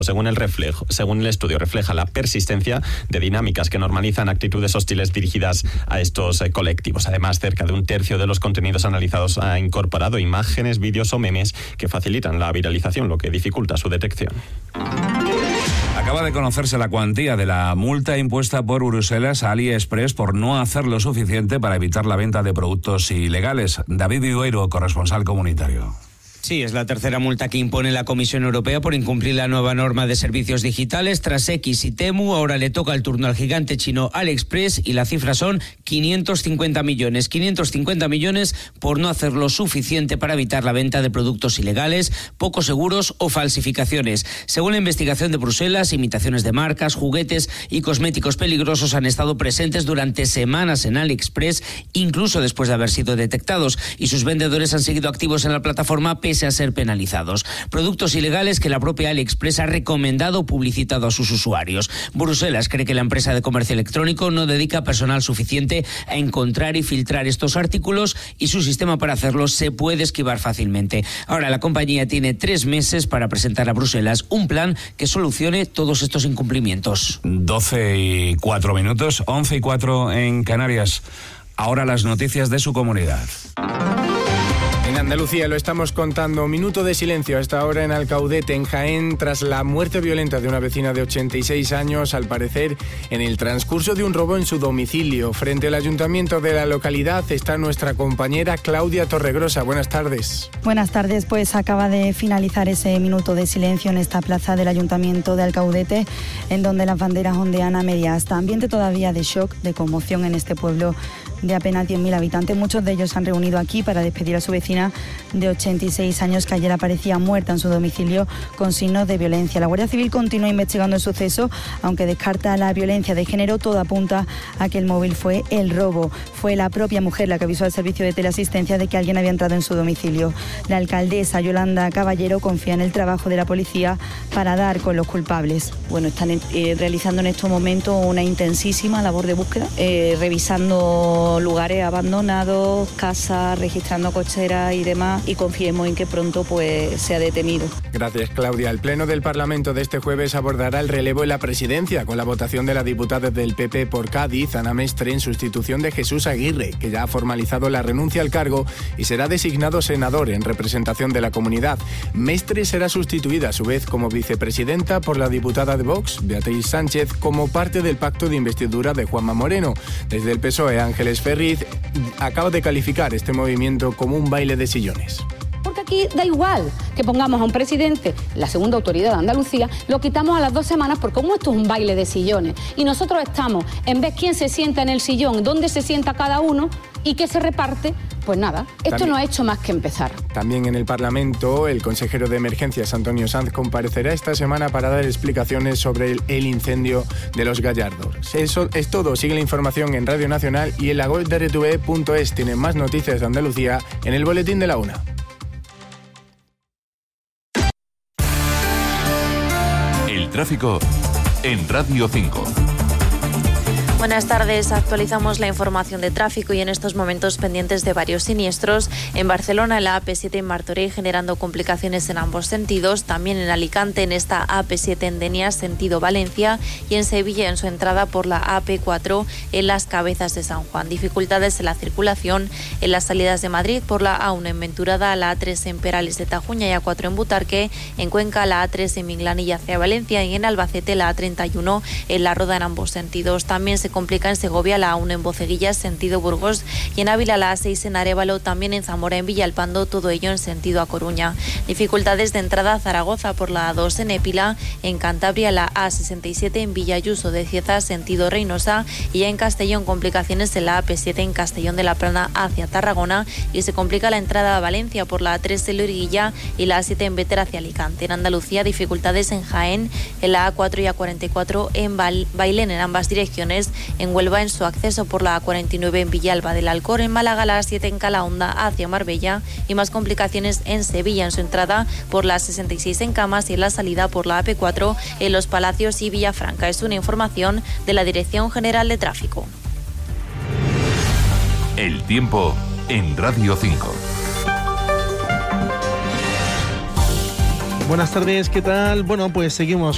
Según el estudio, refleja la persistencia de dinámicas que normalizan actitudes hostiles dirigidas a estos colectivos. Además, cerca de un tercio de los contenidos analizados ha incorporado imágenes, vídeos o memes que facilitan la viralización, lo que dificulta su detección. Acaba de conocerse la cuantía de la multa impuesta por Bruselas a AliExpress por no hacer lo suficiente para evitar la venta de productos ilegales. David Vidueiro, corresponsal comunitario. Sí, es la tercera multa que impone la Comisión Europea por incumplir la nueva norma de servicios digitales. Tras X y Temu, ahora le toca el turno al gigante chino AliExpress y la cifra son 550 millones. 550 millones por no hacer lo suficiente para evitar la venta de productos ilegales, poco seguros o falsificaciones. Según la investigación de Bruselas, imitaciones de marcas, juguetes y cosméticos peligrosos han estado presentes durante semanas en AliExpress, incluso después de haber sido detectados, y sus vendedores han seguido activos en la plataforma pese a ser penalizados. Productos ilegales que la propia AliExpress ha recomendado o publicitado a sus usuarios. Bruselas cree que la empresa de comercio electrónico no dedica personal suficiente a encontrar y filtrar estos artículos y su sistema para hacerlo se puede esquivar fácilmente. Ahora la compañía tiene 3 meses para presentar a Bruselas un plan que solucione todos estos incumplimientos. 12:04, 11:04 en Canarias. Ahora las noticias de su comunidad. En Andalucía lo estamos contando. Minuto de silencio hasta ahora en Alcaudete, en Jaén, tras la muerte violenta de una vecina de 86 años, al parecer en el transcurso de un robo en su domicilio. Frente al ayuntamiento de la localidad está nuestra compañera Claudia Torregrosa. Buenas tardes. Buenas tardes, pues acaba de finalizar ese minuto de silencio en esta plaza del ayuntamiento de Alcaudete, en donde las banderas ondean a media asta. Ambiente todavía de shock, de conmoción en este pueblo de apenas 10.000 habitantes. Muchos de ellos se han reunido aquí para despedir a su vecina de 86 años que ayer aparecía muerta en su domicilio con signos de violencia. La Guardia Civil continúa investigando el suceso, aunque descarta la violencia de género. Todo apunta a que el móvil fue el robo. Fue la propia mujer la que avisó al servicio de teleasistencia de que alguien había entrado en su domicilio. La alcaldesa Yolanda Caballero confía en el trabajo de la policía para dar con los culpables. Bueno, están realizando en estos momentos una intensísima labor de búsqueda, revisando lugares abandonados, casas, registrando cocheras y demás, y confiemos en que pronto pues sea detenido. Gracias, Claudia. El Pleno del Parlamento de este jueves abordará el relevo en la presidencia con la votación de la diputada del PP por Cádiz, Ana Mestre, en sustitución de Jesús Aguirre, que ya ha formalizado la renuncia al cargo y será designado senador en representación de la comunidad. Mestre será sustituida a su vez como vicepresidenta por la diputada de Vox, Beatriz Sánchez, como parte del pacto de investidura de Juanma Moreno. Desde el PSOE, Ángeles Ferriz acaba de calificar este movimiento como un baile de sillones. Porque aquí da igual que pongamos a un presidente, la segunda autoridad de Andalucía, lo quitamos a las 2 semanas porque como esto es un baile de sillones y nosotros estamos en ver quién se sienta en el sillón, dónde se sienta cada uno y qué se reparte, pues nada, esto no ha hecho más que empezar. También en el Parlamento, el consejero de Emergencias, Antonio Sanz, comparecerá esta semana para dar explicaciones sobre el incendio de Los Gallardos. Eso es todo. Sigue la información en Radio Nacional y en la web de RTV.es. Tienen más noticias de Andalucía en el Boletín de la Una. El tráfico en Radio 5. Buenas tardes, actualizamos la información de tráfico y en estos momentos pendientes de varios siniestros. En Barcelona, en la AP7 en Martorell, generando complicaciones en ambos sentidos. También en Alicante, en esta AP7 en Denia, sentido Valencia. Y en Sevilla, en su entrada por la AP4, en las Cabezas de San Juan. Dificultades en la circulación en las salidas de Madrid por la A1 en Venturada, la A3 en Perales de Tajuña y A4 en Butarque. En Cuenca, la A3 en Minglanilla hacia Valencia. Y en Albacete, la A31 en La Roda en ambos sentidos. También se complica en Segovia la A1 en Boceguillas, sentido Burgos, y en Ávila la A6 en Arévalo, también en Zamora, en Villalpando, todo ello en sentido a Coruña. Dificultades de entrada a Zaragoza por la A2 en Épila, en Cantabria la A67 en Villayuso de Cieza, sentido Reynosa, y ya en Castellón complicaciones en la AP7 en Castellón de la Plana hacia Tarragona, y se complica la entrada a Valencia por la A3 en Loriguilla y la A7 en Bétera hacia Alicante. En Andalucía, dificultades en Jaén, en la A4 y A44 en Bailén en ambas direcciones, en Huelva en su acceso por la A49 en Villalba del Alcor, en Málaga la A7 en Calahonda hacia Marbella y más complicaciones en Sevilla en su entrada por la A66 en Camas y en la salida por la AP4 en Los Palacios y Villafranca. Es una información de la Dirección General de Tráfico. El tiempo en Radio 5. Buenas tardes, ¿qué tal? Bueno, pues seguimos